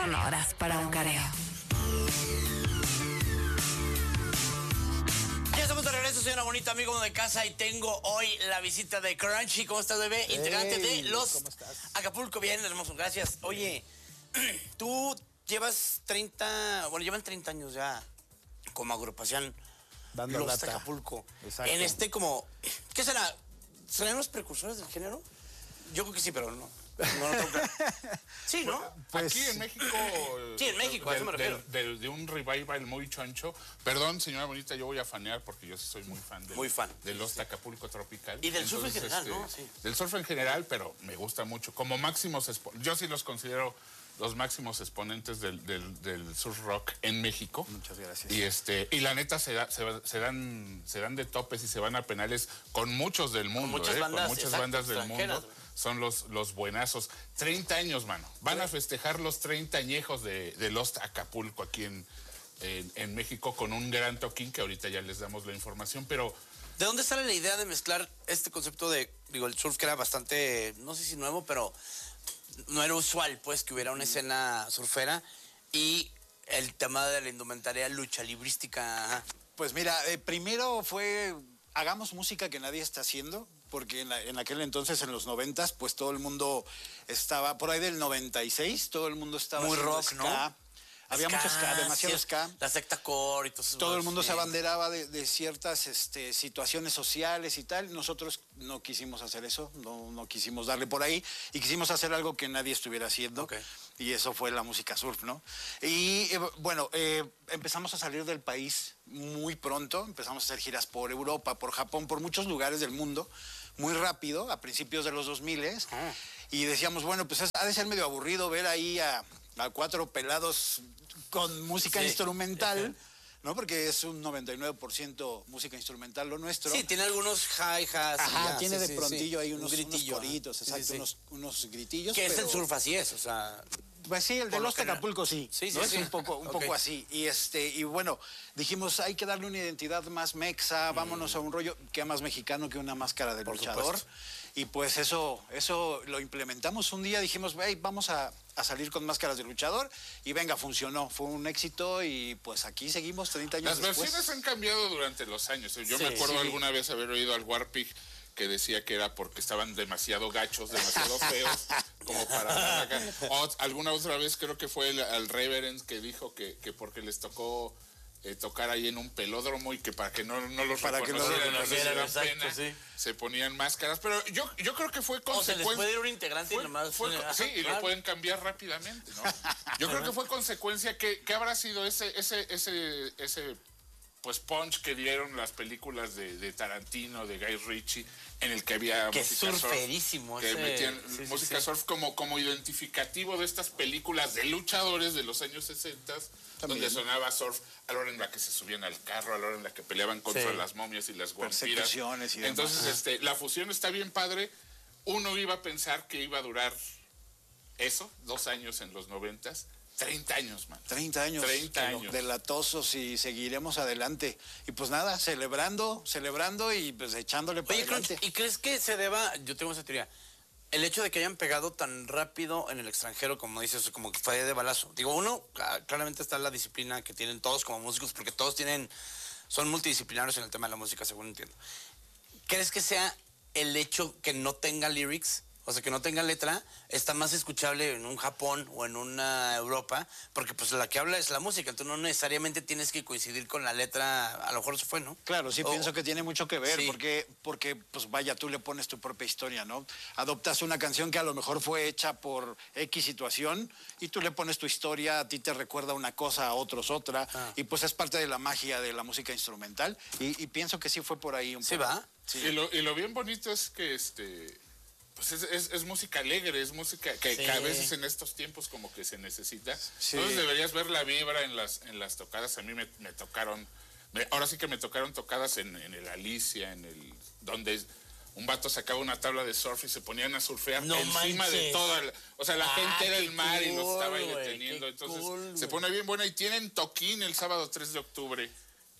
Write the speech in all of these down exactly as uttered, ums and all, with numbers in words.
Horas para un careo. Ya estamos de regreso, soy una bonita amigo de casa y tengo hoy la visita de Crunchy. ¿Cómo estás, bebé? Hey, integrante de los ¿cómo estás? Acapulco. Bien, hermoso, gracias. Oye, tú llevas treinta, bueno, llevan treinta años ya como agrupación Dando Los lata. Acapulco. Exacto. En este como, ¿qué será? ¿Serán los precursores del género? Yo creo que sí, pero no. No, no tengo claro. Sí, ¿no? Pues, aquí en México. Sí, en México, a eso me refiero. del- del- de un revival muy choncho. Perdón, señora bonita, yo voy a fanear porque yo sí soy muy fan del, Muy fan. de los Acapulco Tropical. Y del surf en Entonces, general, este, ¿no? Sí. Del surf en general, pero me gusta mucho. Como máximos expo- yo sí los considero los máximos exponentes del, del, del surf rock en México. Muchas gracias. Y este y la neta se, da- se, va- se dan se dan de topes y se van a penales con muchos del mundo, muchas ¿eh? bandas, con muchas exacto, bandas del extranjeras, mundo. güey. Son los, los buenazos. treinta años, mano. Van a festejar los treinta añejos de, de Lost Acapulco aquí en, en, en México con un gran toquín que ahorita ya les damos la información, pero ¿De dónde sale la idea de mezclar este concepto de, digo, el surf que era bastante, no sé si nuevo, pero no era usual, pues, que hubiera una escena surfera y el tema de la indumentaria lucha librística? Ajá. Pues mira, eh, primero fue, hagamos música que nadie está haciendo, porque en, la- en aquel entonces, en los noventas, pues todo el mundo estaba, por ahí del noventa y seis, todo el mundo estaba Muy haciendo rock, ska. ¿no? Había mucho ska, demasiado sí, ska. La secta core y todo eso. Todo el mundo sí. se abanderaba de, de ciertas este, situaciones sociales y tal. Nosotros no quisimos hacer eso, no, no quisimos darle por ahí y quisimos hacer algo que nadie estuviera haciendo. Ok. Y eso fue la música surf, ¿no? Y eh, bueno, eh, empezamos a salir del país muy pronto, empezamos a hacer giras por Europa, por Japón, por muchos lugares del mundo, muy rápido, a principios de los dos mil. Ah. Y decíamos, bueno, pues es- ha de ser medio aburrido ver ahí a, a cuatro pelados con música Sí. instrumental, ¿no? Porque es un noventa y nueve por ciento música instrumental lo nuestro. Sí, tiene algunos hi-hats. y Ajá, ya, tiene sí, de sí, prontillo sí. ahí Un unos, unos gritillo, ajá. coritos, Sí, exacto, sí, sí. Unos, unos gritillos. Que es pero- el surf así es, o sea... Pues sí, el de Por lo Los general. Acapulco sí. Sí, sí, ¿no? sí. Es un poco, un Ok. poco así. Y este, y bueno, dijimos, hay que darle una identidad más mexa, vámonos a un rollo que más mexicano que una máscara de Por luchador. supuesto. Y pues eso, eso lo implementamos un día, dijimos, hey, vamos a, a salir con máscaras de luchador, y venga, funcionó, fue un éxito, y pues aquí seguimos treinta años las después. versiones han cambiado durante los años. Yo Sí, me acuerdo sí. alguna vez haber oído al Warpig que decía que era porque estaban demasiado gachos, demasiado feos, como para... O alguna otra vez creo que fue el, al Reverend que dijo que, que porque les tocó eh, tocar ahí en un pelódromo y que para que no, no los Para que no los reconocieran, no les reconocieran, dieran exacto, pena, sí. se ponían máscaras. Pero yo, yo creo que fue O se les consecuencia... puede ir un integrante Fue- y nomás... fue- Ajá, sí, y claro. lo pueden cambiar rápidamente, ¿no? Yo creo que fue consecuencia que, que habrá sido ese, ese, ese, ese pues punch que dieron las películas de, de Tarantino, de Guy Ritchie, en el que había Que música surf, surferísimo que ese- metían sí, sí, música sí. surf como, como identificativo de estas películas de luchadores de los años sesenta, También. donde sonaba surf a la hora en la que se subían al carro, a la hora en la que peleaban contra Sí. las momias y las vampiras. Persecuciones y demás. Entonces, Ajá. este, la fusión está bien padre. Uno iba a pensar que iba a durar eso, dos años en los noventas, treinta años, man. treinta años. treinta de lo- años. De latosos, y seguiremos adelante. Y pues nada, celebrando, celebrando y pues echándole para Oye, Crunch, adelante. ¿y crees que se deba, yo tengo esa teoría, el hecho de que hayan pegado tan rápido en el extranjero, como dices, como que fue de balazo? Digo, uno, ah, claramente está la disciplina que tienen todos como músicos, porque todos tienen, son multidisciplinarios en el tema de la música, según entiendo. ¿Crees que sea el hecho que no tenga lyrics? O sea, que no tenga letra, está más escuchable en un Japón o en una Europa, porque pues la que habla es la música, entonces no necesariamente tienes que coincidir con la letra, a lo mejor se fue, ¿no? Claro, sí, O- pienso que tiene mucho que ver, Sí. porque, porque, pues vaya, tú le pones tu propia historia, ¿no? Adoptas una canción que a lo mejor fue hecha por X situación y tú le pones tu historia, a ti te recuerda una cosa, a otros otra, Ah. y pues es parte de la magia de la música instrumental, y, y pienso que sí fue por ahí un ¿Sí poco. va? Sí. Y, lo, y lo bien bonito es que este pues es, es, es música alegre, es música que, Sí. que a veces en estos tiempos como que se necesita. Sí. Entonces deberías ver la vibra en las, en las tocadas. A mí me, me tocaron, me- ahora sí que me tocaron tocadas en, en el Alicia, en el donde un vato sacaba una tabla de surf y se ponían a surfear No encima de manches. toda la, o sea, la Ah, gente era qué el mar y los cool, estaba ahí güey, deteniendo. qué Entonces cool, se güey. pone bien buena y tienen toquín el sábado tres de octubre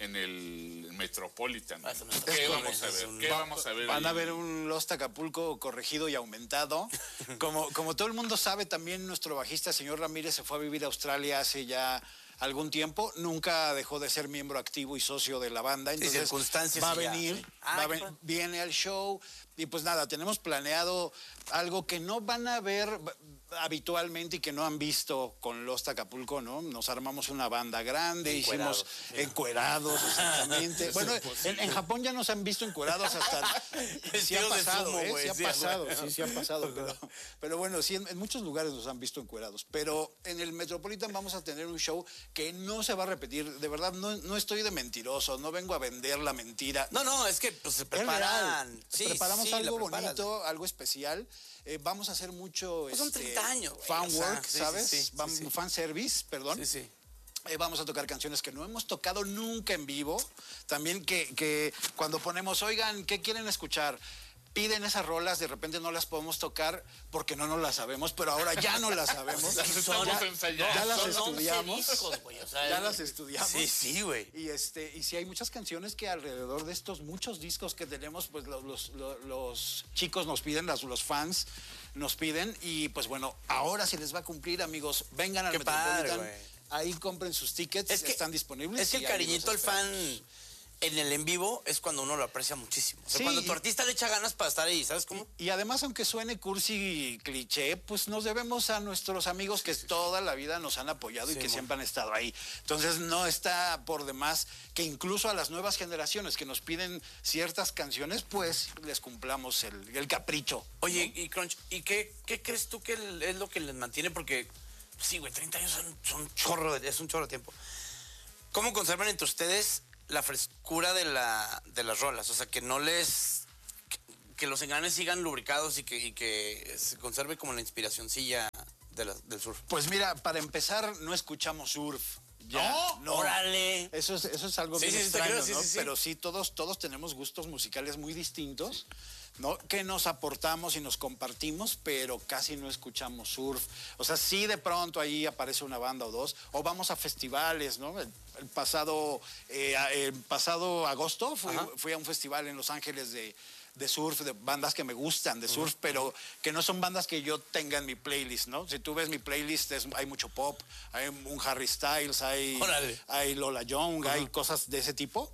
en el Metropolitan. Ah, eso no está ¿Qué bien. vamos a Es ver? un- ¿Qué vamos a ver? Van ahí? a ver un Lost Acapulco corregido y aumentado. Como, como todo el mundo sabe, también nuestro bajista, señor Ramírez, se fue a vivir a Australia hace ya algún tiempo. Nunca dejó de ser miembro activo y socio de la banda. Entonces circunstancias va a y ya, venir, sí. Ah, va a qué ven- padre. viene al show. Y pues nada, tenemos planeado algo que no van a ver habitualmente y que no han visto con Lost Acapulco, ¿no? Nos armamos una banda grande, Encuerados, hicimos sí. encuerados, exactamente. Bueno, en, en Japón ya nos han visto encuerados hasta... Sí ha Vestidos de pasado, sumo, ¿eh? güey, Sí ha sí, pasado, güey. sí, sí ha pasado. Pero, pero bueno, sí, en, en muchos lugares nos han visto encuerados. Pero en el Metropolitan vamos a tener un show que no se va a repetir. De verdad, no, no estoy de mentiroso, no vengo a vender la mentira. No, no, es que pues, se Es real. preparan. Sí, Preparamos sí, algo la preparan. bonito, algo especial. Eh, vamos a hacer mucho Pues son este, treinta años, güey, fan o sea, work, sí, sí, ¿sabes? sí, sí, Vam- sí. Fan service, perdón. Sí, sí. Eh, vamos a tocar canciones que no hemos tocado nunca en vivo. También que, que cuando ponemos, oigan, ¿qué quieren escuchar? Piden esas rolas, de repente no las podemos tocar porque no nos las sabemos, pero ahora ya no las sabemos. Las estamos ya, ensayando. ya las Son once estudiamos. discos, güey, o sea, ya el- las estudiamos. Sí, sí, güey. Y este, y sí hay muchas canciones que alrededor de estos muchos discos que tenemos, pues los, los, los- los chicos nos piden, los, los fans nos piden. Y pues bueno, ahora sí les va a cumplir, amigos. Vengan al Qué padre, Metropolitan. güey. Ahí compren sus tickets, Es que- están disponibles. Es que y el ahí cariñito los al fan esperamos. en el en vivo es cuando uno lo aprecia muchísimo. O sea, Sí, cuando y- tu artista le echa ganas para estar ahí, ¿sabes cómo? Y además, aunque suene cursi y cliché, pues nos debemos a nuestros amigos que toda la vida nos han apoyado y Sí, que mon. siempre han estado ahí. Entonces no está por demás que incluso a las nuevas generaciones que nos piden ciertas canciones, pues les cumplamos el, el capricho. Oye, y Crunch, ¿y qué, qué crees tú que el- es lo que les mantiene? Porque, sí, güey, treinta años son, son chorro, de- es un chorro de tiempo. ¿Cómo conservan entre ustedes la frescura de, la, de las rolas? O sea, que no les... que, que los enganes sigan lubricados y que, y que se conserve como la inspiracioncilla de la- del surf. Pues mira, para empezar, no escuchamos surf. Ya, ¡No! ¡Órale! Eso es, eso es algo Sí, bien sí, sí, te extraño, creo, sí, ¿no? sí, sí. Pero sí, todos, todos tenemos gustos musicales muy distintos, ¿no? Que nos aportamos y nos compartimos, pero casi no escuchamos surf. O sea, sí de pronto ahí aparece una banda o dos, o vamos a festivales, ¿no? El, el pasado, eh, a- el pasado agosto fui, Ajá. fui a un festival en Los Ángeles de, de surf, de bandas que me gustan de surf, pero que no son bandas que yo tenga en mi playlist, ¿no? Si tú ves mi playlist, es- hay mucho pop, hay un Harry Styles, hay, Órale. hay Lola Young, hay cosas de ese tipo.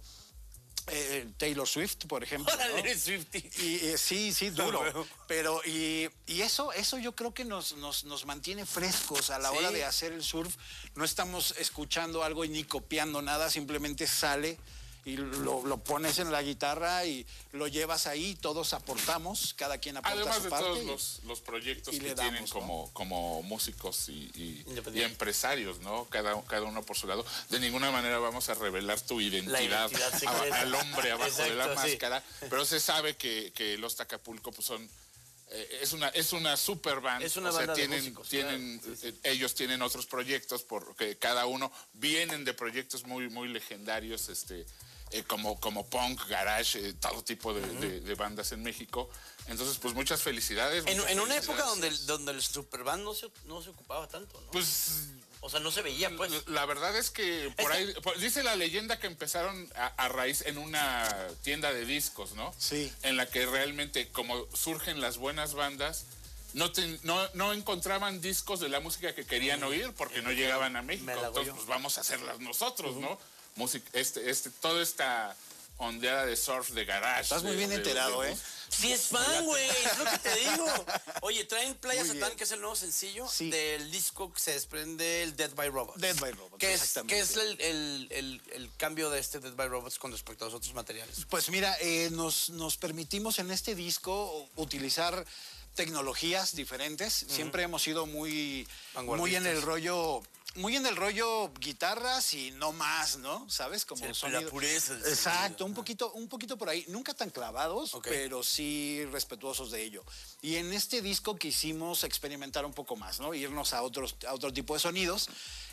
Eh, Taylor Swift, por ejemplo. ¿no? ¡Órale, eres Swiftie! Y, eh, sí, sí, Lo duro. veo. Pero, y, y eso, eso yo creo que nos, nos, nos mantiene frescos a la Sí. hora de hacer el surf. No estamos escuchando algo y ni copiando nada, simplemente sale y lo, lo pones en la guitarra y lo llevas ahí, todos aportamos, cada quien aporta Además su de parte. todos y- los, los proyectos y que le tienen damos, ¿no? como, como músicos y, y- y Independiente. empresarios, ¿no? Cada, cada uno por su lado. De ninguna manera vamos a revelar tu identidad, identidad a- secreta. al hombre abajo de la Exacto, sí. máscara. Pero se sabe que, que los Acapulco pues son... eh, es una, es una super band. Es una o sea, banda de tienen, músicos, tienen, claro. Sí, sí. eh, ellos tienen otros proyectos porque cada uno vienen de proyectos muy, muy legendarios, este, eh, como, como punk, garage, eh, todo tipo de, de- de bandas en México. Entonces, pues muchas felicidades. En, muchas en una época felicidades. donde, el- donde el superband no se, no se ocupaba tanto, ¿no? Pues O sea, no se veía, pues. la verdad es que por ahí, por- dice la leyenda que empezaron a, a raíz en una tienda de discos, ¿no? Sí. En la que realmente, como surgen las buenas bandas, no, te- no, no encontraban discos de la música que querían oír porque no llegaban a México. Me la hago Entonces, yo. pues vamos a hacerlas nosotros, ¿no? Música, este, este, toda esta ondeada de surf, de garage. Estás muy de- bien de- enterado, de- ¿eh? Sí es fan, güey, es lo que te digo. Oye, traen Playa Muy Satán, bien. que es el nuevo sencillo Sí. del disco que se desprende el Dead by Robots. Dead by Robots, Que es, exactamente. que es el, el- el- el cambio de este Dead by Robots con respecto a los otros materiales. Pues mira, eh, nos, nos permitimos en este disco utilizar tecnologías diferentes. Siempre hemos sido muy, muy en el rollo, muy en el rollo guitarras y no más, ¿no? ¿Sabes? Como Sí, la sonido. pureza del Exacto, sonido, un ajá. poquito, un poquito por ahí. Nunca tan clavados, Ok. pero sí respetuosos de ello. Y en este disco quisimos experimentar un poco más, ¿no? Irnos a otros, a otro tipo de sonidos.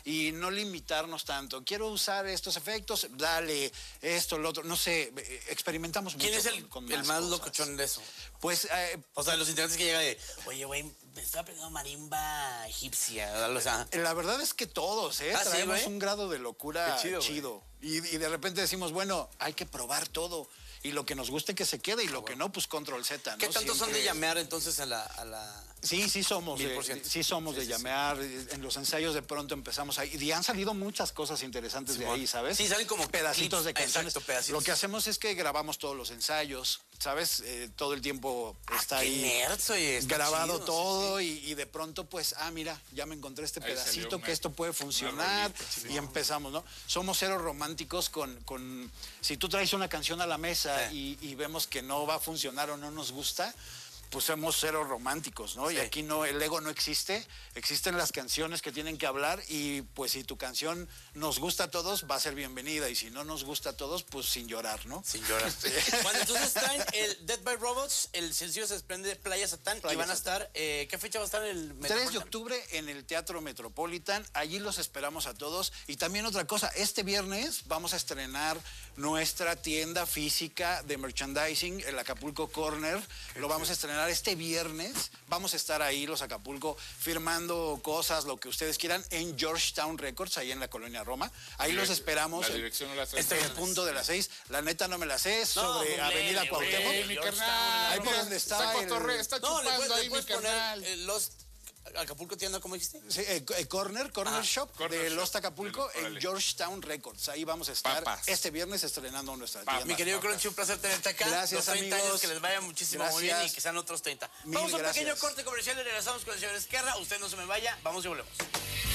y no limitarnos tanto. Quiero usar estos efectos, dale esto, lo otro, no sé, experimentamos mucho. ¿Quién es el, con, con el más cosas. locochón de eso? Pues, eh, O sea, los integrantes que llegan de, oye, güey, me estaba aprendiendo marimba egipcia, o sea... la verdad es que todos, ¿eh? ¿Ah, sí, Traemos güey? un grado de locura Qué chido, chido. Y, y de repente decimos, bueno, hay que probar todo. Y lo que nos guste que se quede y lo que no, pues control Z, ¿no? ¿Qué tanto son de Siempre- llamear entonces a la... A la... Sí, sí somos, Mil de, por ciento. sí somos Sí, de sí, sí. llamear. En los ensayos de pronto empezamos ahí. Y han salido muchas cosas interesantes de Simón. ahí, ¿sabes? Sí, salen como pedacitos clips. de canciones. Exacto, pedacitos. Lo que hacemos es que grabamos todos los ensayos, ¿sabes? Eh, todo el tiempo está Ah, qué ahí nerds, oye, está grabado chido, todo y, y de pronto pues, ah, mira, ya me encontré este Ahí salió pedacito una- que esto puede funcionar rolita, y empezamos, ¿no? Somos cero románticos con, con si tú traes una canción a la mesa Sí. y, y vemos que no va a funcionar o no nos gusta, pues somos cero románticos, ¿no? Sí. Y aquí no, el ego no existe, existen las canciones que tienen que hablar y pues si tu canción nos gusta a todos, va a ser bienvenida y si no nos gusta a todos, pues sin llorar, ¿no? Sin llorar. Bueno, entonces traen el Dead by Robots, el sencillo se desprende de Playa Satán Playa y van a Satán. estar, eh, ¿qué fecha va a estar en el tres de Metropolitan? octubre en el Teatro Metropolitan, allí los esperamos a todos. Y también otra cosa, este viernes vamos a estrenar nuestra tienda física de merchandising, el Acapulco Corner. Lo vamos a estrenar este viernes. Vamos a estar ahí, los Acapulco, firmando cosas, lo que ustedes quieran, en Georgetown Records, ahí en la colonia Roma. Ahí los esperamos. La en- dirección no la traes. Este es el punto de las seis. La neta no me la sé, es sobre pues, Avenida léele, Cuauhtémoc. güey, mi Georgetown, carnal. ahí por mira, donde está el- cotorre- está No, le chupando puedes, le ahí mi puedes poner carnal. eh, Lost Acapulco tienda, ¿cómo dijiste? Sí, eh, eh, Corner, Corner Ah, Shop Corner de Shop. Lost Acapulco Órale. en Georgetown Records. Ahí vamos a estar Papas. este viernes estrenando nuestra Papas. tienda. Mi querido papas. Crunchy, un placer tenerte acá. Gracias, Los treinta amigos. años, que les vaya muchísimo muy bien Gracias. y que sean otros treinta. Mil Vamos a un gracias. pequeño corte comercial y regresamos con el señor Esquerra. Usted no se me vaya, vamos y volvemos.